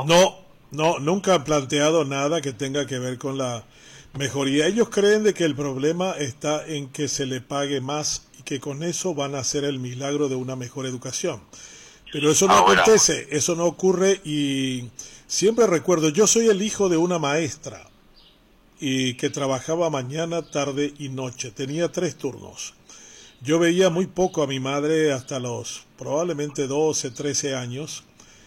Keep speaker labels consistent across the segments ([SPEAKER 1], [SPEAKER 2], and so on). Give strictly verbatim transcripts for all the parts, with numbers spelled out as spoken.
[SPEAKER 1] No, no, nunca han planteado nada que tenga que ver con la mejoría. Ellos creen de que el problema está en que se le pague más y que con eso van a hacer el milagro de una mejor educación. Pero eso no
[SPEAKER 2] Ahora,
[SPEAKER 1] acontece, eso no ocurre y siempre recuerdo, yo soy el hijo de una maestra y que trabajaba mañana, tarde y noche, tenía tres turnos. Yo veía muy poco a mi madre hasta los probablemente doce, trece años,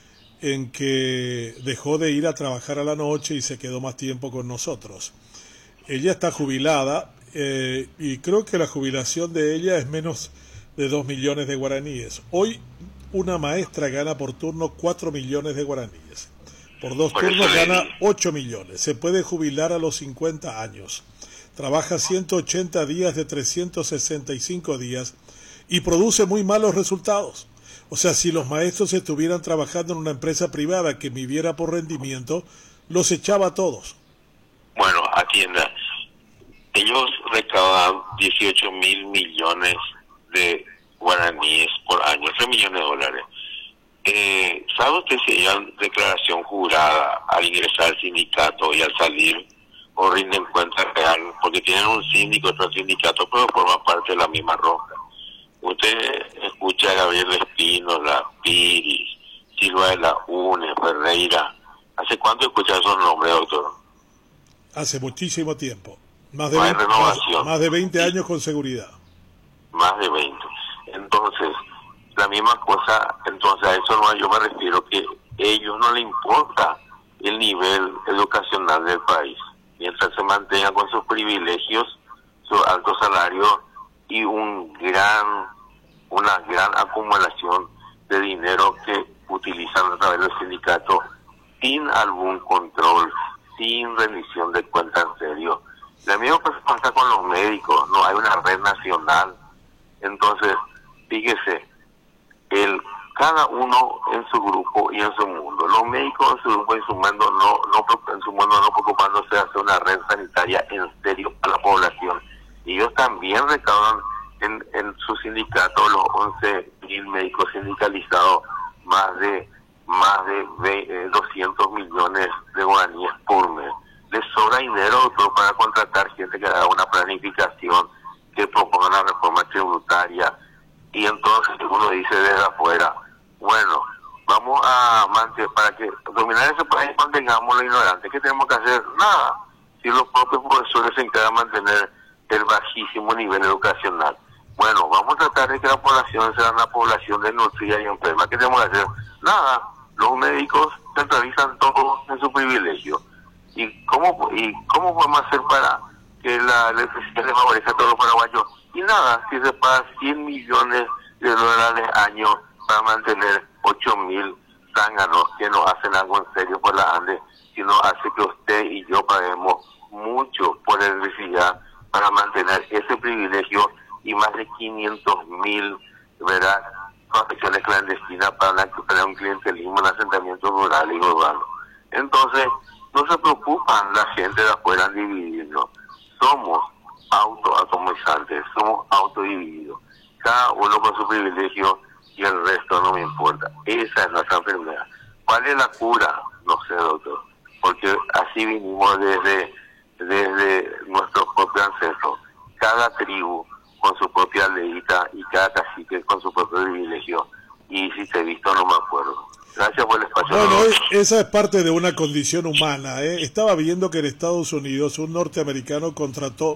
[SPEAKER 1] en que dejó de ir a trabajar a la noche y se quedó más tiempo con nosotros. Ella está jubilada eh, y creo que la jubilación de ella es menos de dos millones de guaraníes. Hoy una maestra gana por turno cuatro millones de guaraníes. Por dos
[SPEAKER 2] por eso
[SPEAKER 1] turnos
[SPEAKER 2] le
[SPEAKER 1] gana
[SPEAKER 2] di,
[SPEAKER 1] ocho millones. Se puede jubilar a los cincuenta años. Trabaja ciento ochenta días de trescientos sesenta y cinco días y produce muy malos resultados. O sea, si los maestros estuvieran trabajando en una empresa privada que viviera por rendimiento, los echaba a todos.
[SPEAKER 2] bueno, atienda, ellos recaudan dieciocho mil millones de guaraníes por año, tres millones de dólares. Eh, ¿Sabe usted si ellos declaración jurada al ingresar al sindicato y al salir o rinden cuenta real? Porque tienen un síndico, otro sindicato, pero forman parte de la misma roca. Usted escucha a Gabriel Espínola, Piris, Silva de la Une, Ferreira. ¿Hace cuánto escucha esos nombres, doctor?
[SPEAKER 1] Hace muchísimo tiempo. Más de
[SPEAKER 2] No hay
[SPEAKER 1] veinte, más,
[SPEAKER 2] renovación.
[SPEAKER 1] más de veinte
[SPEAKER 2] Y
[SPEAKER 1] años con seguridad.
[SPEAKER 2] más de veinte. Entonces, la misma cosa, entonces a eso no, yo me refiero que a ellos no les importa el nivel educacional del país. Mientras se mantengan con sus privilegios, su alto salario y un gran, una gran acumulación de dinero que utilizan a través del sindicato sin algún control, sin rendición de cuentas en serio. Lo mismo pasa con los médicos, no hay una red nacional. Entonces, fíjese, el cada uno en su grupo y en su mundo. Los médicos en su grupo y en su mundo no, no en su mundo no preocupándose de hacer una red sanitaria en serio para la población. Y ellos también recaudan en, en su sindicato, los once mil médicos sindicalizados, más de más de doscientos millones de guaraníes por mes. Les sobra dinero, doctor, para contratar gente que haga una planificación, que proponga una reforma tributaria. Y entonces uno dice desde afuera, bueno, vamos a mantener, para que dominar ese país mantengamos lo ignorante. ¿Qué tenemos que hacer? Nada. Si los propios profesores se encargan de mantener el bajísimo nivel educacional. Bueno, vamos a tratar de que la población sea una población desnutrida y enferma. ¿Qué tenemos que hacer? Nada. Los médicos centralizan todo en su privilegio. ¿Y cómo, y cómo podemos hacer para que la electricidad le favorezca a todos los paraguayos? Y nada, si se paga cien millones de dólares al año para mantener ocho mil zánganos que no hacen algo en serio por la ANDE, sino hace que usted y yo paguemos mucho por electricidad para mantener ese privilegio y más de quinientos mil, ¿verdad?, confecciones clandestinas para tener un clientelismo en asentamientos rurales y urbanos. Entonces, no se preocupan la gente de afuera en dividirnos. Somos autoatomizantes, somos autodivididos. Cada uno con su privilegio y el resto no me importa. Esa es nuestra enfermedad. ¿Cuál es la cura? No sé, doctor. Porque así vinimos desde, desde nuestros propios ancestros. Cada tribu con su propia leyita y cada cacique con su propio privilegio. Y si te he visto, no me acuerdo. Gracias por el espacio.
[SPEAKER 1] Bueno, esa es parte de una condición humana, ¿eh? Estaba viendo que en Estados Unidos un norteamericano contrató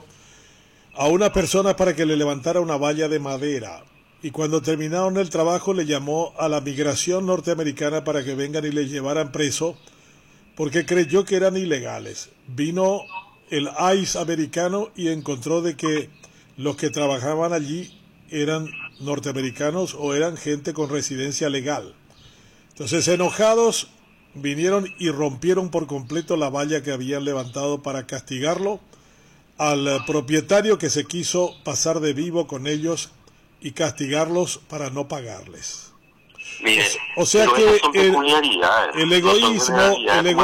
[SPEAKER 1] a una persona para que le levantara una valla de madera. Y cuando terminaron el trabajo le llamó a la migración norteamericana para que vengan y le llevaran preso porque creyó que eran ilegales. Vino el ICE americano y encontró de que los que trabajaban allí eran norteamericanos o eran gente con residencia legal. Entonces, enojados, vinieron y rompieron por completo la valla que habían levantado para castigarlo al propietario que se quiso pasar de vivo con ellos y castigarlos para no pagarles.
[SPEAKER 2] Mire,
[SPEAKER 1] O sea
[SPEAKER 2] pero
[SPEAKER 1] que
[SPEAKER 2] esas son
[SPEAKER 1] el,
[SPEAKER 2] peculiaridades,
[SPEAKER 1] el
[SPEAKER 2] no son
[SPEAKER 1] egoísmo,
[SPEAKER 2] generalidades,
[SPEAKER 1] el
[SPEAKER 2] como